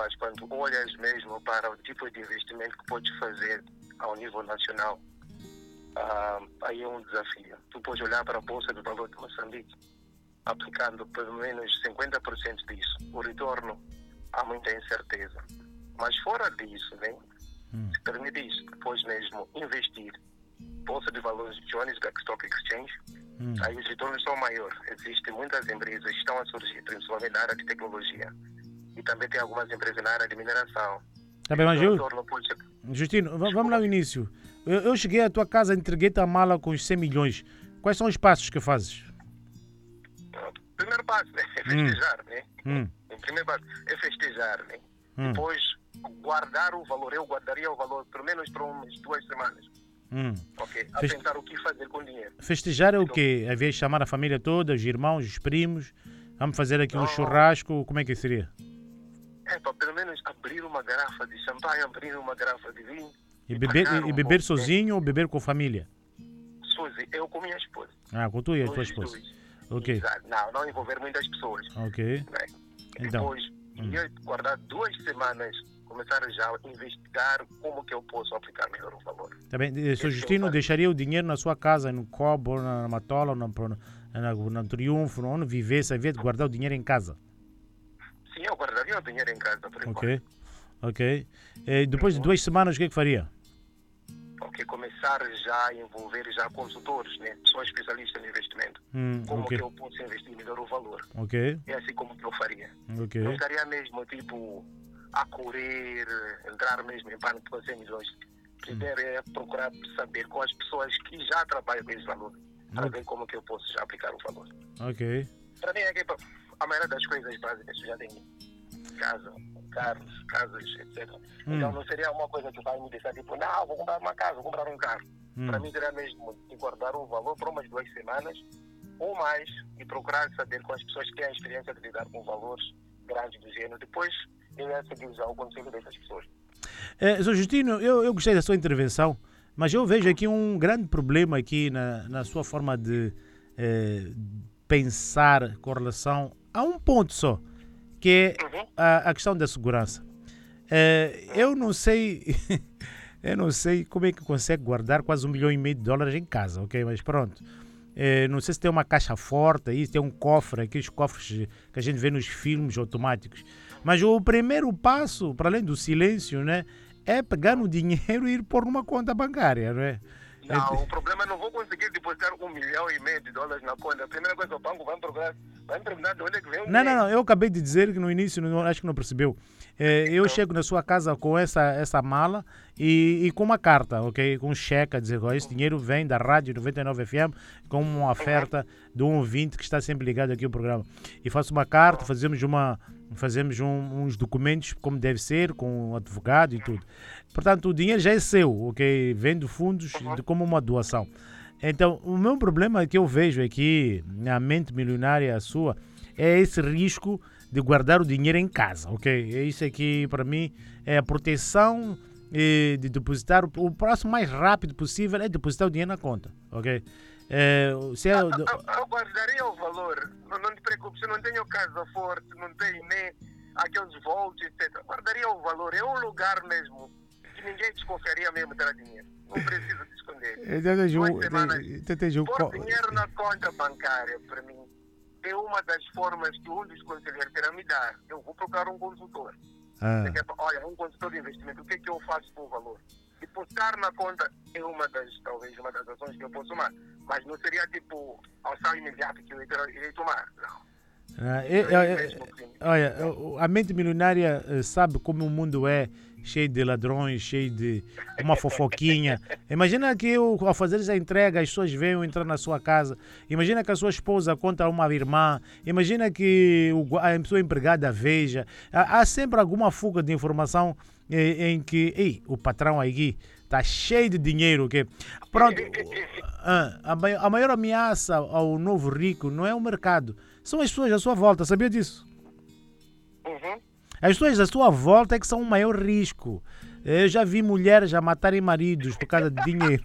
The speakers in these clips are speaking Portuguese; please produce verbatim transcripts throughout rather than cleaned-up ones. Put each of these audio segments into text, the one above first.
mas quando olhas mesmo para o tipo de investimento que podes fazer ao nível nacional, ah, aí é um desafio. Tu podes olhar para a Bolsa de Valores de Moçambique, aplicando pelo menos cinquenta por cento disso. O retorno, há muita incerteza. Mas fora disso, né, Hum. se permite isso, depois mesmo investir. Bolsa de Valores de Johannesburg Stock Exchange, Hum. aí os retornos são maiores. Existem muitas empresas que estão a surgir, principalmente na área de tecnologia. E também tem algumas empresas na área de mineração. Tá bem, mas O eu, retorno pode ser... Justino, va- vamos lá ao início. Eu, eu cheguei à tua casa, entreguei-te a mala com os cem milhões. Quais são os passos que fazes? O primeiro passo, né, é festejar, né? Hum. O primeiro passo é festejar, né? Hum. Depois, guardar o valor. Eu guardaria o valor pelo menos por umas duas semanas. Hum. Ok? A Feste- pensar o que fazer com o dinheiro. Festejar é o quê? Havia de chamar a família toda, os irmãos, os primos. Vamos fazer aqui um Não. churrasco. Como é que seria? É, para pelo menos abrir uma garrafa de champanhe, abrir uma garrafa de vinho. E beber, pagar e um beber pouco, sozinho ou beber com a família? né? Suzy, eu com minha esposa. Ah, com tu e a tua Nós esposa. dois. Ok, Exato. Não, não envolver muitas pessoas. ok. Né? Então, Depois, ia guardar duas semanas, começar já a investigar como que eu posso aplicar melhor o valor. tá bem. Eh, Seu Justino deixaria o dinheiro na sua casa, no Cobo, ou na Matola, ou na, na, na Triunfo, onde vivesse, ao invés de guardar o dinheiro em casa. Sim, eu guardaria o dinheiro em casa, por enquanto. Ok, ok. Eh, depois de duas semanas, o que é que faria? Ok, começar já a envolver já consultores, né? Pessoas especialistas no investimento. Hum, Como ok, que eu posso investir melhor o valor. ok, É assim como que eu faria. ok. Não estaria mesmo, tipo, a correr, entrar mesmo em pânico para cem milhões. Primeiro é procurar saber com as pessoas que já trabalham com esse valor, para Ok. ver como que eu posso já aplicar o valor. Ok. Para mim, é que a maioria das coisas básicas já tem casa, carros, casas, etcétera. Hum. Então não seria uma coisa que vai me deixar tipo, não, vou comprar uma casa, vou comprar um carro. Hum. Para mim seria mesmo de guardar o valor por umas duas semanas ou mais e procurar saber com as pessoas que têm a experiência de lidar com valores grandes do gênero. Depois eu ia seguir já o conselho dessas pessoas. É, Sr. Justino, eu, eu gostei da sua intervenção, mas eu vejo aqui um grande problema aqui na, na sua forma de eh, pensar com relação a um ponto só, que é Uhum. a, a questão da segurança. Eh, eu não sei, eu não sei como é que consegue guardar quase um milhão e meio de dólares em casa, ok? Mas pronto. Eh, não sei se tem uma caixa forte aí, se tem um cofre, aqueles cofres que a gente vê nos filmes automáticos. Mas o primeiro passo, para além do silêncio, né, é pegar no dinheiro e ir pôr numa conta bancária, não é? Não, o problema é não vou conseguir depositar um milhão e meio de dólares na conta. A primeira coisa, o banco vai me procurar, vai me perguntar de onde é que vem o Não, não, dinheiro. não, eu acabei de dizer que no início, não, acho que não percebeu. Eh, eu chego na sua casa com essa, essa mala e, e com uma carta, ok? Com um cheque a dizer que esse dinheiro vem da Rádio noventa e nove F M com uma oferta de um ouvinte que está sempre ligado aqui ao programa. E faço uma carta, fazemos, uma, fazemos um- uns documentos como deve ser, com um advogado e tudo. Portanto, o dinheiro já é seu, ok? Vem de fundos de, como uma doação. Então, o meu problema que eu vejo aqui, na mente milionária sua, é esse risco de guardar o dinheiro em casa, ok? É isso aqui, para mim, é a proteção eh, de depositar. O, o próximo mais rápido possível é depositar o dinheiro na conta, ok? Eh, se é, Eu, eu- eu guardaria o valor. Não, não te preocupes, eu não tenho casa forte, não tenho nem aqueles volts, etcétera. Guardaria o valor. É um lugar mesmo que ninguém desconfiaria mesmo ter dinheiro. Não precisa de esconder. Duas semanas. Pôr dinheiro na conta bancária, para mim, é uma das formas que um dos conselheiros terá me dar. Eu vou procurar um consultor. Ah, Você quer, olha, um consultor de investimento, o que é que eu faço com o valor? Depositar na conta é uma das, talvez, uma das ações que eu posso tomar. Mas não seria tipo ação imediata que eu irei tomar. Não. ah, é- é- é- olha, a mente milionária eh, sabe como o mundo é, cheio de ladrões, cheio de uma fofoquinha. Imagina que eu, ao fazer essa entrega, as pessoas venham entrar na sua casa. Imagina que a sua esposa conta a uma irmã. Imagina que o- a pessoa empregada veja. Há, há sempre alguma fuga de informação eh, em que ei, o patrão aí está cheio de dinheiro. Okay? Pronto. Ah, a, mai- a maior ameaça ao novo rico não é o mercado, são as pessoas à sua volta. Sabia disso? Uhum. As pessoas à sua volta é que são o maior risco. Eu já vi mulheres a matarem maridos por causa de dinheiro.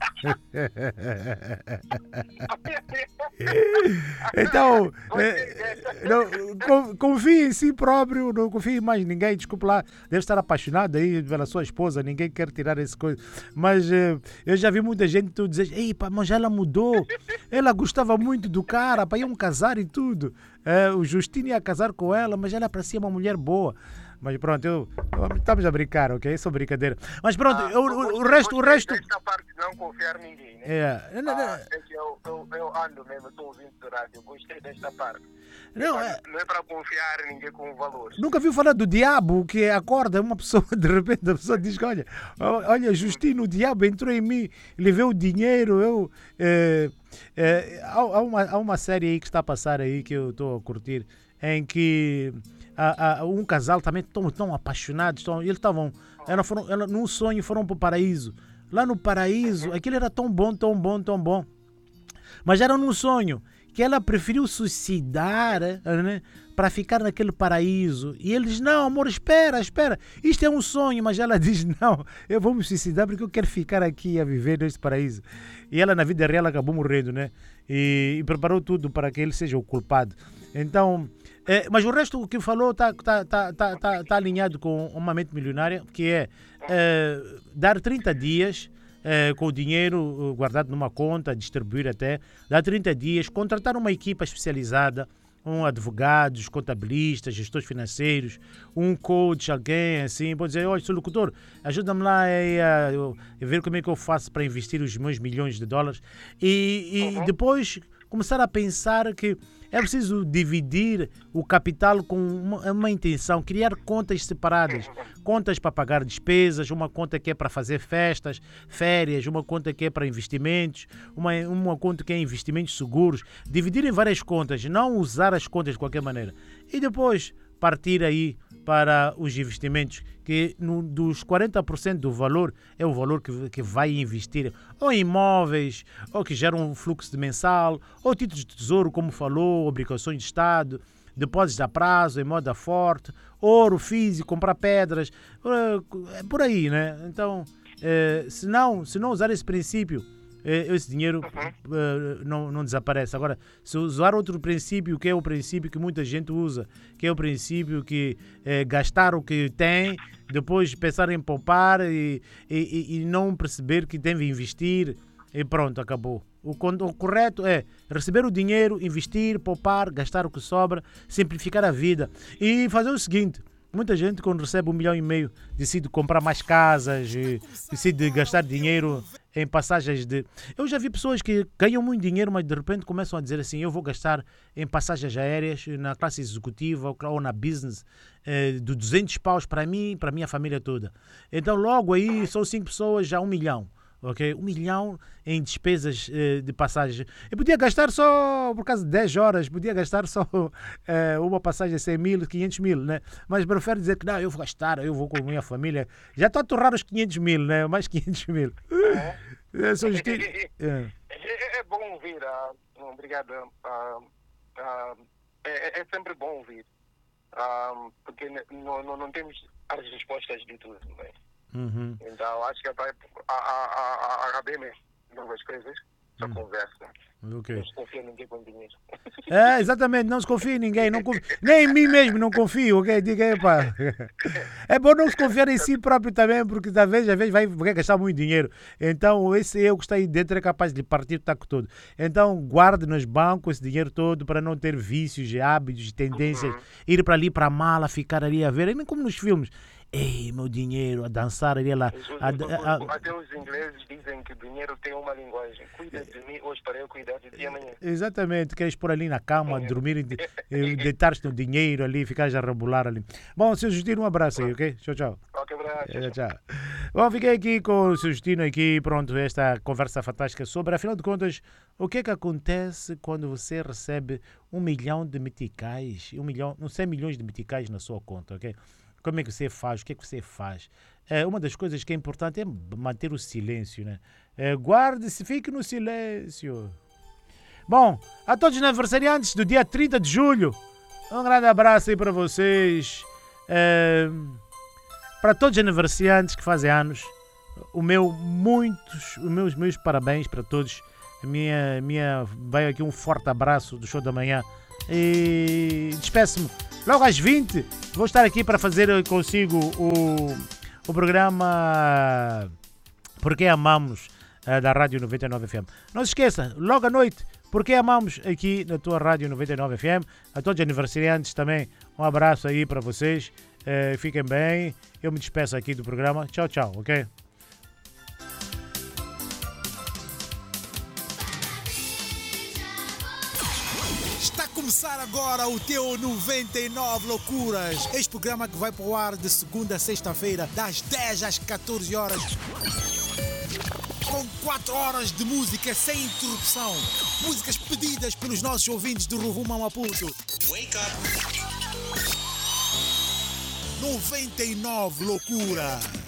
Então, é, não, confie em si próprio, não confie em mais ninguém. Desculpe lá, deve estar apaixonado aí pela sua esposa, ninguém quer tirar essa coisa. Mas é, eu já vi muita gente tu dizer, ei, pá, mas ela mudou, ela gostava muito do cara, pá, iam casar e tudo. É, o Justino ia casar com ela, mas ela parecia uma mulher boa. Mas pronto, eu, eu, estamos a brincar, ok? É só brincadeira. Mas pronto, Ah, eu, o, o resto... O resto... Esta parte de não confiar em ninguém, né? É. Ah, é que eu, eu, eu ando mesmo, estou ouvindo de rádio, eu gostei desta parte. Não, Mas é... não é para confiar em ninguém com valores. Nunca viu falar do diabo que acorda uma pessoa, de repente a pessoa diz que olha, olha, Justino, o diabo entrou em mim, levei o dinheiro, eu... É, é, há, há, uma, há uma série aí que está a passar aí que eu estou a curtir, em que a, a, um casal também tão, tão apaixonados, tão, eles estavam, elas foram, elas, num sonho foram para o paraíso. Lá no paraíso, aquilo era tão bom, tão bom, tão bom. Mas era num sonho que ela preferiu suicidar, né, para ficar naquele paraíso. E eles, não, amor, espera, espera. Isto é um sonho, mas ela diz, não, eu vou me suicidar porque eu quero ficar aqui a viver neste paraíso. E ela, na vida real, acabou morrendo, né? E, e preparou tudo para que ele seja o culpado. Então, é, mas o resto que falou está tá, tá, tá, tá, tá alinhado com uma mente milionária, que é, é dar trinta dias é, com o dinheiro guardado numa conta, distribuir até, dar trinta dias, contratar uma equipa especializada, um advogados, contabilistas, gestores financeiros, um coach, alguém assim, pode dizer, olha, sou locutor, ajuda-me lá a, a ver como é que eu faço para investir os meus milhões de dólares e, e uhum. depois começar a pensar que é preciso dividir o capital com uma, uma intenção, criar contas separadas, contas para pagar despesas, uma conta que é para fazer festas, férias, uma conta que é para investimentos, uma, uma conta que é investimentos seguros, dividir em várias contas, não usar as contas de qualquer maneira. E depois partir aí para os investimentos, que no, dos quarenta por cento do valor é o valor que, que vai investir ou em imóveis, ou que geram um fluxo de mensal, ou títulos de tesouro, como falou, obrigações de Estado, depósitos a prazo, em moda forte, ouro físico, comprar pedras, é por aí, né? Então, é, se, não, se não usar esse princípio, esse dinheiro uh, não, não desaparece. Agora, se usar outro princípio, que é o princípio que muita gente usa, que é o princípio que é gastar o que tem, depois pensar em poupar e, e, e não perceber que deve investir e pronto, acabou. O, o correto é receber o dinheiro, investir, poupar, gastar o que sobra, simplificar a vida e fazer o seguinte. Muita gente, quando recebe um milhão e meio, decide comprar mais casas, decide gastar dinheiro em passagens de... Eu já vi pessoas que ganham muito dinheiro, mas de repente começam a dizer assim, eu vou gastar em passagens aéreas, na classe executiva ou na business, eh, de duzentos paus para mim e para a minha família toda. Então logo aí são cinco pessoas, já um milhão. Ok, um milhão em despesas eh, de passagem. Eu podia gastar só, por causa de dez horas, podia gastar só eh, uma passagem de cem mil, quinhentos mil, né? Mas prefiro dizer que não, eu vou gastar, eu vou com a minha família. Já estou a torrar os quinhentos mil, né? Mais quinhentos mil. É, é, só justi... é. É, é bom ouvir, uh, obrigado. Uh, uh, é, é sempre bom ouvir, uh, porque não, não, não temos as respostas de tudo, né? Uhum. Então acho que é para acabar mesmo novas coisas, só uhum. conversa. Okay. Não se confia em ninguém com dinheiro. É, exatamente, não se confia em ninguém, não confio, nem em mim mesmo não confio, ok? Diga aí, pá. É bom não se confiar em si próprio também, porque talvez às vezes vai, vai gastar muito dinheiro. Então, esse eu que está aí dentro é capaz de partir o taco todo. Então, guarde nos bancos esse dinheiro todo para não ter vícios, hábitos, tendências, uhum. ir para ali para a mala, ficar ali a ver, é nem como nos filmes. Ei, meu dinheiro, a dançar ali lá. A, a, a... Até os ingleses dizem que o dinheiro tem uma linguagem. Cuida de mim hoje para eu cuidar de ti amanhã. Exatamente, queres pôr ali na cama, dormir, deitar-te no dinheiro ali, ficar a rebolar ali. Bom, seu Justino, um abraço aí, ok? Tchau, tchau. Ok, abraço. É, tchau. Bom, fiquei aqui com o seu Justino aqui, pronto, esta conversa fantástica sobre, afinal de contas, o que é que acontece quando você recebe um milhão de meticais, um milhão, não sei, milhões de meticais na sua conta, ok? Como é que você faz? O que é que você faz? É, uma das coisas que é importante é manter o silêncio, né? É, guarde-se, fique no silêncio. Bom, a todos os aniversariantes do dia trinta de julho, um grande abraço aí para vocês. É, Para todos os aniversariantes que fazem anos, o meu muitos, os meus, meus parabéns para todos. A minha, minha, vai aqui um forte abraço do show da manhã. E despeço-me. Logo às vinte, vou estar aqui para fazer consigo o, o programa Porque Amamos, da Rádio noventa e nove F M. Não se esqueça, logo à noite, Porque Amamos aqui na tua Rádio noventa e nove F M. A todos os aniversariantes também, um abraço aí para vocês. Uh, fiquem bem. Eu me despeço aqui do programa. Tchau, tchau, ok? Está a começar agora o teu noventa e nove Loucuras. Este programa que vai para o ar de segunda a sexta-feira, das dez às catorze horas. Com quatro horas de música sem interrupção. Músicas pedidas pelos nossos ouvintes do Rovuma Maputo. Wake up! noventa e nove Loucura.